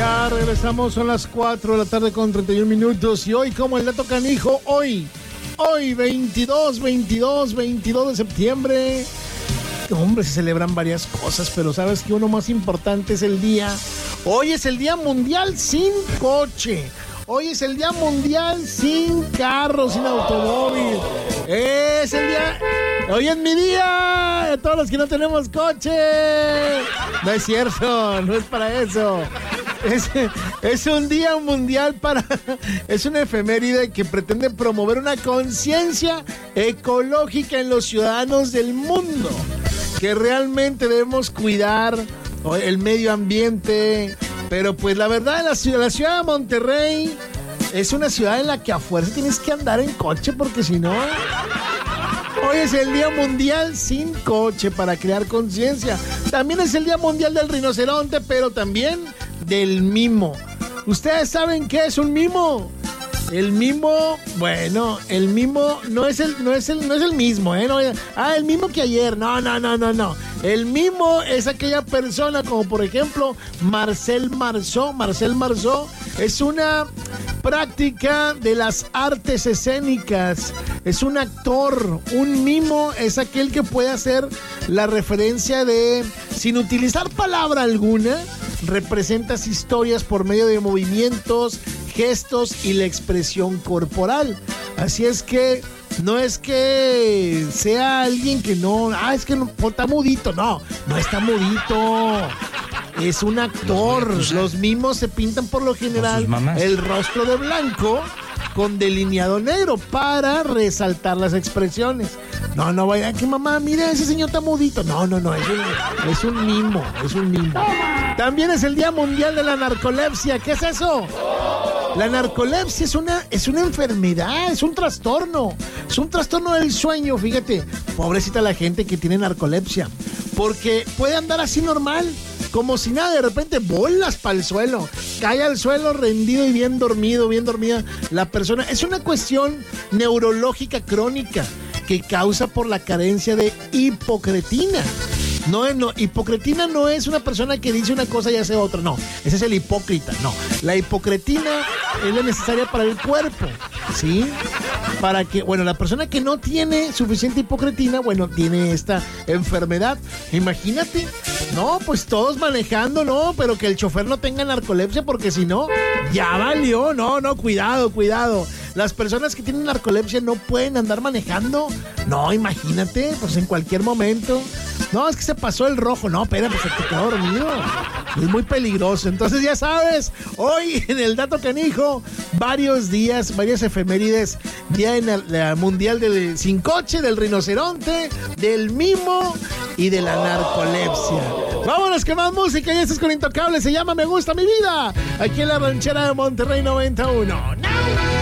Ya regresamos, son las 4 de la tarde con 31 minutos. Y hoy, como el dato canijo, hoy 22 de septiembre. Hombre, se celebran varias cosas, pero sabes que uno más importante es el día. Hoy es el Día Mundial sin coche. Hoy es el Día Mundial sin carro, sin automóvil. Es el día... Hoy es mi día. A todos los que no tenemos coche. No es cierto, no es para eso. Es un día mundial para... Es una efeméride que pretende promover una conciencia ecológica en los ciudadanos del mundo. Que realmente debemos cuidar el medio ambiente. Pero pues la verdad, la ciudad de Monterrey es una ciudad en la que a fuerza tienes que andar en coche porque si no... Hoy es el Día Mundial sin coche para crear conciencia. También es el Día Mundial del rinoceronte, pero también del mimo. ¿Ustedes saben qué es un mimo? El mimo, bueno, el mimo no es el mismo, ¿eh? No, el mismo que ayer. No. El mimo es aquella persona como por ejemplo Marcel Marceau. Marcel Marceau es una práctica de las artes escénicas. Es un actor. Un mimo es aquel que puede hacer la referencia de, sin utilizar palabra alguna, representas historias por medio de movimientos, gestos y la expresión corporal. Así es que no es que sea alguien que no... es que no, está mudito. No está mudito. Es un actor. Los mimos se pintan por lo general el rostro de blanco con delineado negro para resaltar las expresiones. No vaya que mamá, mira, ese señor está mudito. No, es un mimo. También es el Día Mundial de la Narcolepsia. ¿Qué es eso? La narcolepsia es una enfermedad, es un trastorno. Es un trastorno del sueño, fíjate. Pobrecita la gente que tiene narcolepsia. Porque puede andar así normal, como si nada, de repente bolas para el suelo. Cae al suelo rendido y bien dormida la persona. Es una cuestión neurológica crónica que causa por la carencia de hipocretina. No, hipocretina no es una persona que dice una cosa y hace otra, no. Ese es el hipócrita, no. La hipocretina es la necesaria para el cuerpo, ¿sí? Para que, la persona que no tiene suficiente hipocretina, tiene esta enfermedad. Imagínate, no, pues todos manejando, no, pero que el chofer no tenga narcolepsia porque si no, ya valió, no, cuidado. Las personas que tienen narcolepsia no pueden andar manejando. No, imagínate, pues en cualquier momento. No, es que se pasó el rojo. No, espera, pues se te quedó dormido. Es muy peligroso. Entonces ya sabes, hoy en el Dato Canijo, varios días, varias efemérides. Día Mundial del sin coche, del rinoceronte, del mimo y de la narcolepsia. Vámonos que más música. Y esto es con Intocable. Se llama Me Gusta Mi Vida. Aquí en la ranchera de Monterrey 91. ¡No!